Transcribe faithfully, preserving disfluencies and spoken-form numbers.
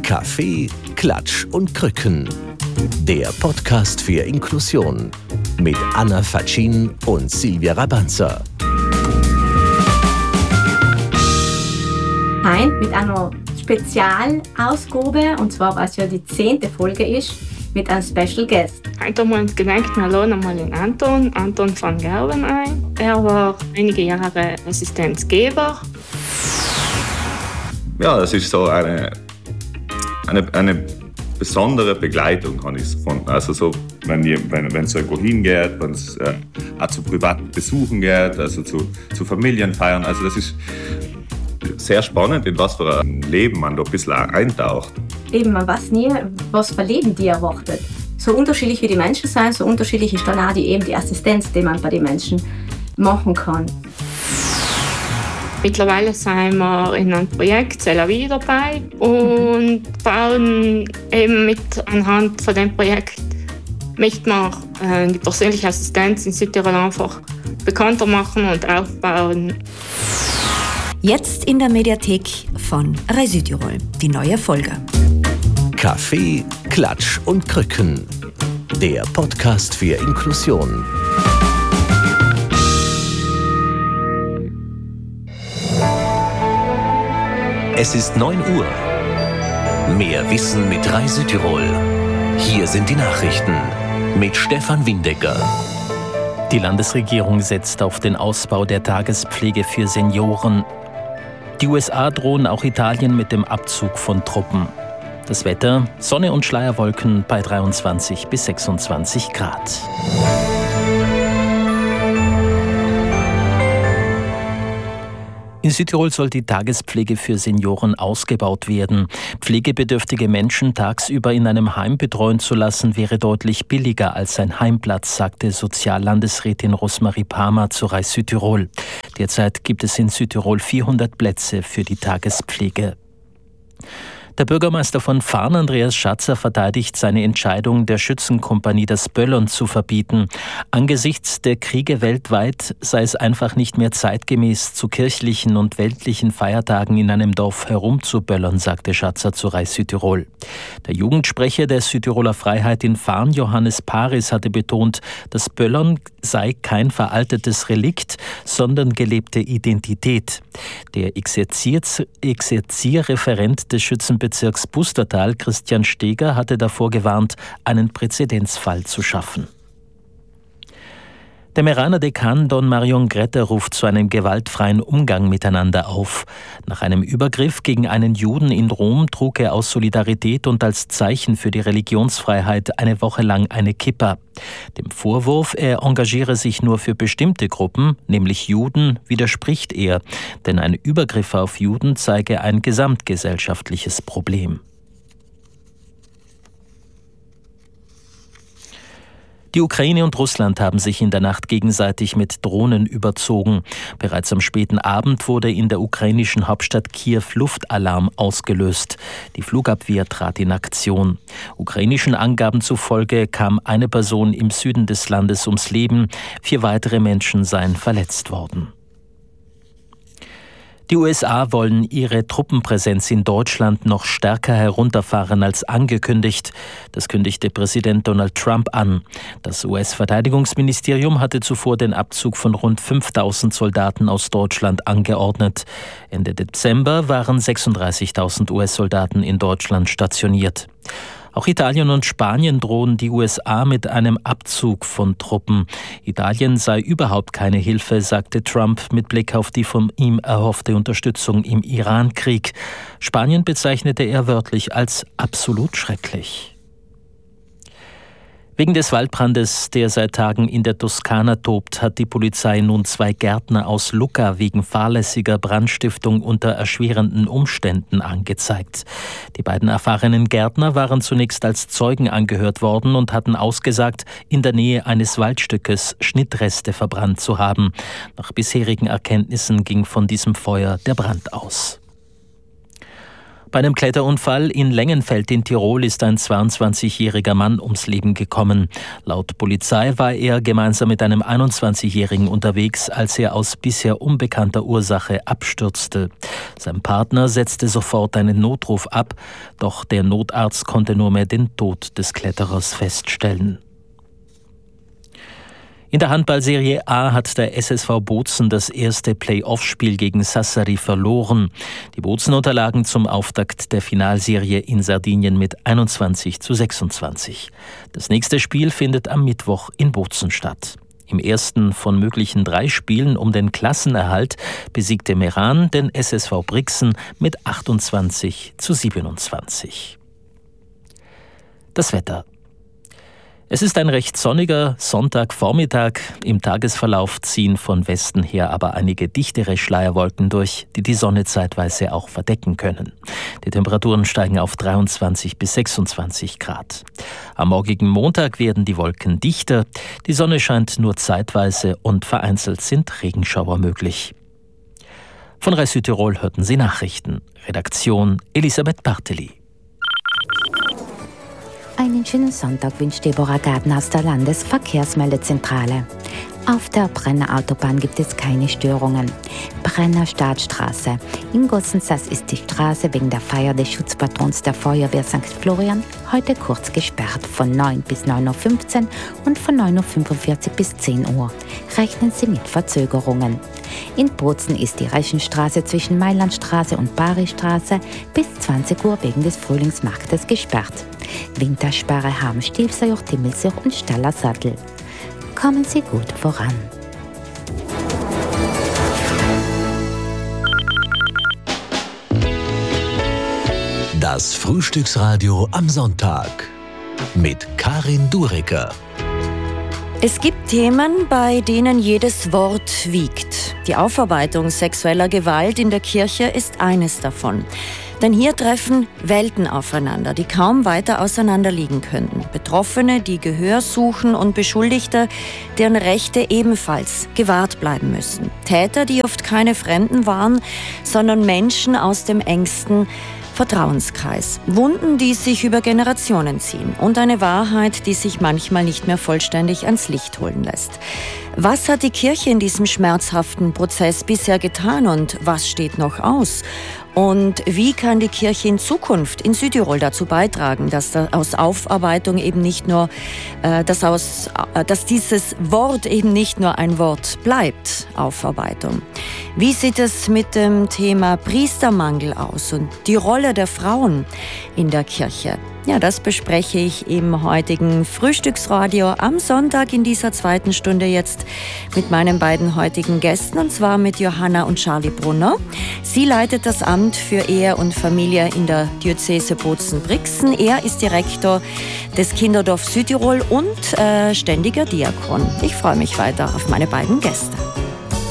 Kaffee, Klatsch und Krücken. Der Podcast für Inklusion mit Anna Faccin und Silvia Rabanza. Heute mit einer Spezialausgabe, und zwar, was ja die zehnte Folge ist, mit einem Special Guest. Heute haben wir uns gedacht, wir laden einmal den Anton, Anton van Gerwen ein. Er war einige Jahre Assistenzgeber. Ja, das ist so eine, eine, eine besondere Begleitung, kann ich es finden. Also so, wenn es wenn, wenn irgendwo hingeht, wenn es äh, auch zu privaten Besuchen geht, also zu, zu Familienfeiern. Also das ist sehr spannend, in was für ein Leben man da ein bisschen eintaucht. Eben, man weiß nie, was für Leben die erwartet. So unterschiedlich wie die Menschen sind, so unterschiedlich ist dann auch die, eben die Assistenz, die man bei den Menschen machen kann. Mittlerweile sind wir in einem Projekt C'est la vie dabei und bauen eben mit anhand von dem Projekt möchten wir äh, die persönliche Assistenz in Südtirol einfach bekannter machen und aufbauen. Jetzt in der Mediathek von Rai Südtirol, die neue Folge. Kaffee, Klatsch und Krücken. Der Podcast für Inklusion. Es ist neun Uhr. Mehr Wissen mit Rai Südtirol. Hier sind die Nachrichten mit Stefan Windecker. Die Landesregierung setzt auf den Ausbau der Tagespflege für Senioren. Die U S A drohen auch Italien mit dem Abzug von Truppen. Das Wetter: Sonne und Schleierwolken bei dreiundzwanzig bis sechsundzwanzig Grad. In Südtirol soll die Tagespflege für Senioren ausgebaut werden. Pflegebedürftige Menschen tagsüber in einem Heim betreuen zu lassen, wäre deutlich billiger als ein Heimplatz, sagte Soziallandesrätin Rosmarie Palmer zu Rai Südtirol. Derzeit gibt es in Südtirol vierhundert Plätze für die Tagespflege. Der Bürgermeister von Farn, Andreas Schatzer, verteidigt seine Entscheidung, der Schützenkompanie das Böllern zu verbieten. Angesichts der Kriege weltweit sei es einfach nicht mehr zeitgemäß, zu kirchlichen und weltlichen Feiertagen in einem Dorf herumzuböllern, sagte Schatzer zu Rai Südtirol. Der Jugendsprecher der Südtiroler Freiheit in Farn, Johannes Paris, hatte betont, das Böllern sei kein veraltetes Relikt, sondern gelebte Identität. Der Exerzier- Exerzierreferent des Schützenbezirks Bezirks Pustertal, Christian Steger, hatte davor gewarnt, einen Präzedenzfall zu schaffen. Der Meraner Dekan Don Marion Gretter ruft zu einem gewaltfreien Umgang miteinander auf. Nach einem Übergriff gegen einen Juden in Rom trug er aus Solidarität und als Zeichen für die Religionsfreiheit eine Woche lang eine Kippa. Dem Vorwurf, er engagiere sich nur für bestimmte Gruppen, nämlich Juden, widerspricht er, denn ein Übergriff auf Juden zeige ein gesamtgesellschaftliches Problem. Die Ukraine und Russland haben sich in der Nacht gegenseitig mit Drohnen überzogen. Bereits am späten Abend wurde in der ukrainischen Hauptstadt Kiew Luftalarm ausgelöst. Die Flugabwehr trat in Aktion. Ukrainischen Angaben zufolge kam eine Person im Süden des Landes ums Leben. Vier weitere Menschen seien verletzt worden. Die U S A wollen ihre Truppenpräsenz in Deutschland noch stärker herunterfahren als angekündigt. Das kündigte Präsident Donald Trump an. Das U S-Verteidigungsministerium hatte zuvor den Abzug von rund fünftausend Soldaten aus Deutschland angeordnet. Ende Dezember waren sechsunddreißigtausend U S-Soldaten in Deutschland stationiert. Auch Italien und Spanien drohen die U S A mit einem Abzug von Truppen. Italien sei überhaupt keine Hilfe, sagte Trump mit Blick auf die von ihm erhoffte Unterstützung im Iran-Krieg. Spanien bezeichnete er wörtlich als absolut schrecklich. Wegen des Waldbrandes, der seit Tagen in der Toskana tobt, hat die Polizei nun zwei Gärtner aus Lucca wegen fahrlässiger Brandstiftung unter erschwerenden Umständen angezeigt. Die beiden erfahrenen Gärtner waren zunächst als Zeugen angehört worden und hatten ausgesagt, in der Nähe eines Waldstückes Schnittreste verbrannt zu haben. Nach bisherigen Erkenntnissen ging von diesem Feuer der Brand aus. Bei einem Kletterunfall in Lengenfeld in Tirol ist ein zweiundzwanzigjähriger Mann ums Leben gekommen. Laut Polizei war er gemeinsam mit einem einundzwanzigjährigen unterwegs, als er aus bisher unbekannter Ursache abstürzte. Sein Partner setzte sofort einen Notruf ab, doch der Notarzt konnte nur mehr den Tod des Kletterers feststellen. In der Handballserie A hat der S S V Bozen das erste Play-off-Spiel gegen Sassari verloren. Die Bozen unterlagen zum Auftakt der Finalserie in Sardinien mit einundzwanzig zu sechsundzwanzig. Das nächste Spiel findet am Mittwoch in Bozen statt. Im ersten von möglichen drei Spielen um den Klassenerhalt besiegte Meran den S S V Brixen mit achtundzwanzig zu siebenundzwanzig. Das Wetter. Es ist ein recht sonniger Sonntagvormittag. Im Tagesverlauf ziehen von Westen her aber einige dichtere Schleierwolken durch, die die Sonne zeitweise auch verdecken können. Die Temperaturen steigen auf dreiundzwanzig bis sechsundzwanzig Grad. Am morgigen Montag werden die Wolken dichter. Die Sonne scheint nur zeitweise und vereinzelt sind Regenschauer möglich. Von Rai Südtirol hörten Sie Nachrichten. Redaktion Elisabeth Barteli. Einen schönen Sonntag wünscht Deborah Gabner aus der Landesverkehrsmeldezentrale. Auf der Brenner Autobahn gibt es keine Störungen. Brenner Staatsstraße. In Gossensass ist die Straße wegen der Feier des Schutzpatrons der Feuerwehr Sankt Florian heute kurz gesperrt von neun bis neun Uhr fünfzehn und von neun Uhr fünfundvierzig bis zehn Uhr. Rechnen Sie mit Verzögerungen. In Bozen ist die Reschenstraße zwischen Mailandstraße und Baristraße bis zwanzig Uhr wegen des Frühlingsmarktes gesperrt. Wintersperre haben Stilfserjoch, Timmelsjoch und Stallersattel. Kommen Sie gut voran. Das Frühstücksradio am Sonntag mit Karin Durecker. Es gibt Themen, bei denen jedes Wort wiegt. Die Aufarbeitung sexueller Gewalt in der Kirche ist eines davon. Denn hier treffen Welten aufeinander, die kaum weiter auseinander liegen könnten. Betroffene, die Gehör suchen und Beschuldigte, deren Rechte ebenfalls gewahrt bleiben müssen. Täter, die oft keine Fremden waren, sondern Menschen aus dem engsten Vertrauenskreis. Wunden, die sich über Generationen ziehen. Und eine Wahrheit, die sich manchmal nicht mehr vollständig ans Licht holen lässt. Was hat die Kirche in diesem schmerzhaften Prozess bisher getan und was steht noch aus? Und wie kann die Kirche in Zukunft in Südtirol dazu beitragen, dass da aus Aufarbeitung eben nicht nur, äh, dass, aus, äh, dass dieses Wort eben nicht nur ein Wort bleibt, Aufarbeitung? Wie sieht es mit dem Thema Priestermangel aus und die Rolle der Frauen in der Kirche? Ja, das bespreche ich im heutigen Frühstücksradio am Sonntag in dieser zweiten Stunde jetzt mit meinen beiden heutigen Gästen, und zwar mit Johanna und Charlie Brunner. Sie leitet das Amt für Ehe und Familie in der Diözese Bozen-Brixen. Er ist Direktor des Kinderdorf Südtirol und äh, ständiger Diakon. Ich freue mich weiter auf meine beiden Gäste.